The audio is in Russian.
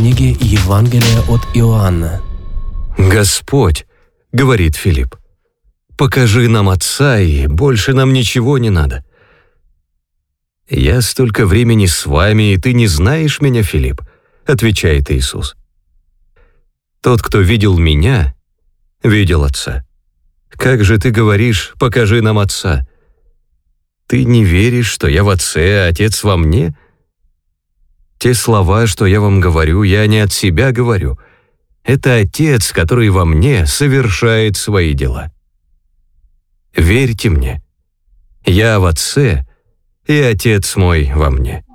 Книги Евангелия от Иоанна. «Господь, — говорит Филипп, — покажи нам Отца, и больше нам ничего не надо». «Я столько времени с вами, и ты не знаешь меня, Филипп», — отвечает Иисус. «Тот, кто видел меня, видел Отца. Как же ты говоришь, покажи нам Отца? Ты не веришь, что я в Отце, а Отец во мне? Те слова, что я вам говорю, я не от себя говорю. Это Отец, который во мне совершает свои дела. Верьте мне, я в Отце, и Отец мой во мне».